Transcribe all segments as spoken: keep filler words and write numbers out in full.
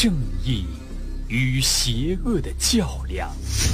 正义与邪恶的较量。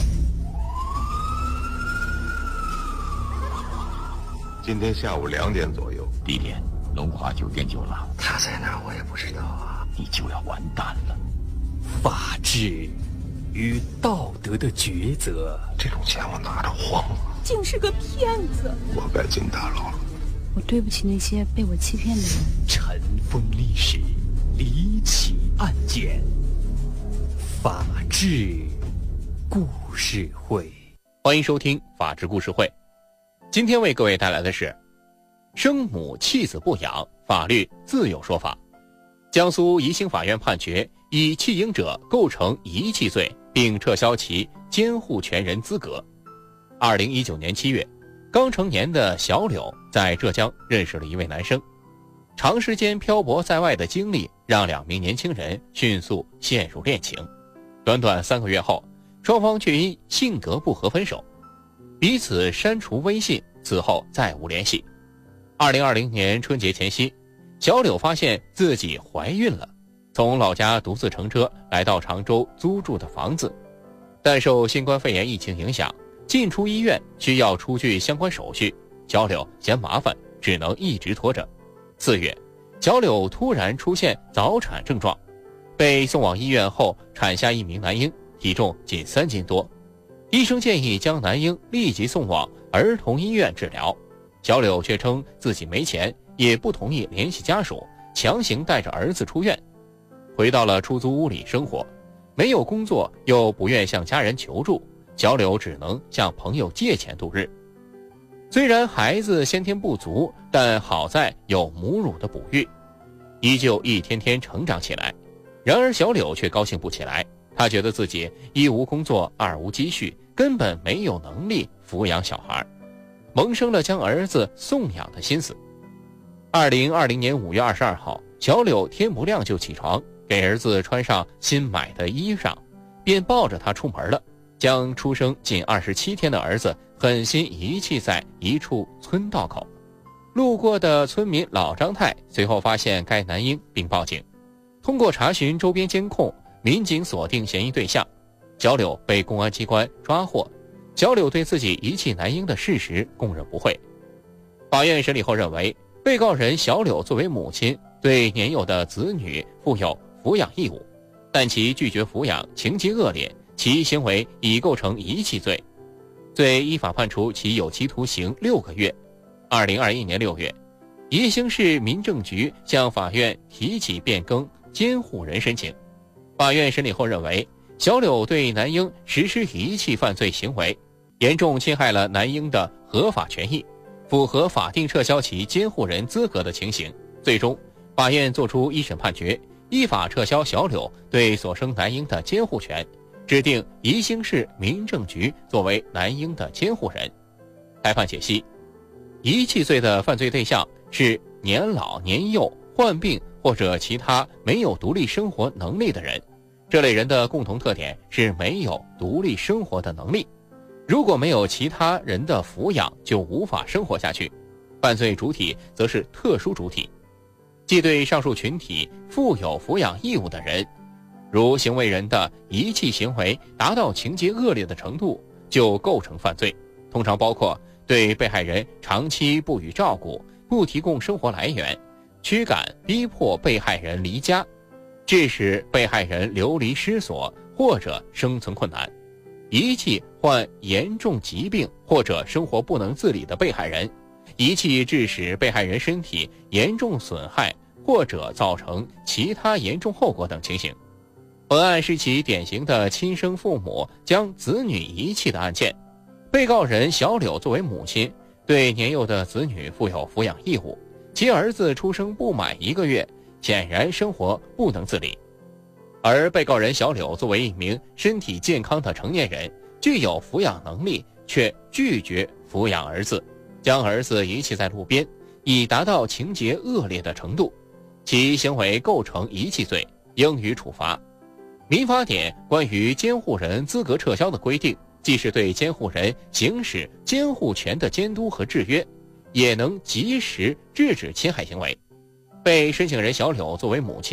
今天下午两点左右， 地点龙华酒店酒廊。 他在哪儿我也不知道啊， 你就要完蛋了。 法治与道德的抉择， 这种钱我拿着慌了， 竟是个骗子， 我该进大牢了。 我对不起那些被我欺骗的人。 尘封历史，离奇案件，法治故事会。 欢迎收听法治故事会。今天为各位带来的是生母弃子不养，法律自有说法。江苏宜兴法院判决以弃婴者构成遗弃罪，并撤销其监护权人资格。二零一九年七月，刚成年的小柳在浙江认识了一位男生，长时间漂泊在外的经历让两名年轻人迅速陷入恋情。短短三个月后，双方却因性格不合分手，彼此删除微信，此后再无联系。二零二零年春节前夕，小柳发现自己怀孕了，从老家独自乘车来到常州租住的房子，但受新冠肺炎疫情影响，进出医院需要出具相关手续，小柳嫌麻烦，只能一直拖着。四月，小柳突然出现早产症状，被送往医院后产下一名男婴，体重仅三斤多。医生建议将男婴立即送往儿童医院治疗，小柳却称自己没钱，也不同意联系家属，强行带着儿子出院。回到了出租屋里生活，没有工作又不愿向家人求助，小柳只能向朋友借钱度日。虽然孩子先天不足，但好在有母乳的哺育，依旧一天天成长起来。然而小柳却高兴不起来，他觉得自己一无工作，二无积蓄，根本没有能力抚养小孩，萌生了将儿子送养的心思。二零二零年五月二十二号，小柳天不亮就起床，给儿子穿上新买的衣裳，便抱着他出门了，将出生仅二十七天的儿子狠心遗弃在一处村道口。路过的村民老张太随后发现该男婴并报警。通过查询周边监控，民警锁定嫌疑对象，小柳被公安机关抓获。小柳对自己遗弃男婴的事实供认不讳。法院审理后认为，被告人小柳作为母亲，对年幼的子女负有抚养义务，但其拒绝抚养情节恶劣，其行为已构成遗弃罪，罪依法判处其有期徒刑六个月。二零二一年六月，宜兴市民政局向法院提起变更监护人申请。法院审理后认为，小柳对男婴实施遗弃犯罪行为，严重侵害了男婴的合法权益，符合法定撤销其监护人资格的情形。最终，法院作出一审判决，依法撤销小柳对所生男婴的监护权，指定宜兴市民政局作为男婴的监护人。开判解析，遗弃罪的犯罪对象是年老年幼、患病或者其他没有独立生活能力的人，这类人的共同特点是没有独立生活的能力，如果没有其他人的抚养，就无法生活下去。犯罪主体则是特殊主体，即对上述群体负有抚养义务的人。如行为人的遗弃行为达到情节恶劣的程度，就构成犯罪，通常包括对被害人长期不予照顾，不提供生活来源，驱赶逼迫被害人离家，致使被害人流离失所或者生存困难，遗弃患严重疾病或者生活不能自理的被害人，遗弃致使被害人身体严重损害或者造成其他严重后果等情形。本案是其典型的亲生父母将子女遗弃的案件。被告人小柳作为母亲，对年幼的子女负有抚养义务，其儿子出生不满一个月，显然生活不能自理。而被告人小柳作为一名身体健康的成年人，具有抚养能力，却拒绝抚养儿子，将儿子遗弃在路边，已达到情节恶劣的程度，其行为构成遗弃罪，应予处罚。民法典关于监护人资格撤销的规定，既是对监护人行使监护权的监督和制约，也能及时制止侵害行为。被申请人小柳作为母亲，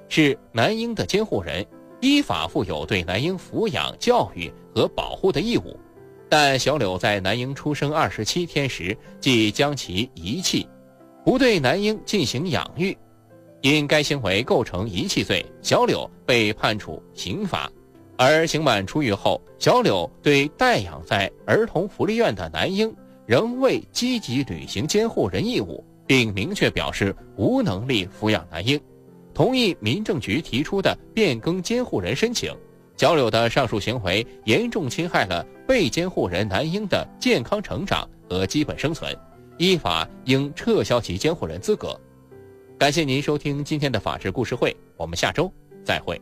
是男婴的监护人，依法负有对男婴抚养、教育和保护的义务。但小柳在男婴出生二十七天时即将其遗弃，不对男婴进行养育，因该行为构成遗弃罪，小柳被判处刑罚。而刑满出狱后，小柳对待养在儿童福利院的男婴仍未积极履行监护人义务，并明确表示无能力抚养男婴，同意民政局提出的变更监护人申请。小柳的上述行为严重侵害了被监护人男婴的健康成长和基本生存，依法应撤销其监护人资格。感谢您收听今天的法治故事会，我们下周再会。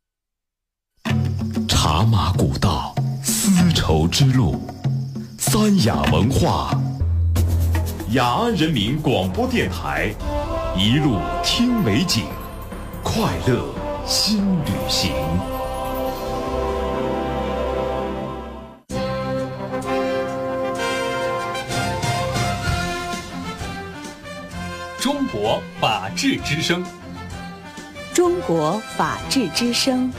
茶马古道，丝绸之路，三雅文化，雅安人民广播电台，一路听美景，快乐新旅行。中国法治之声， 中国法治之声。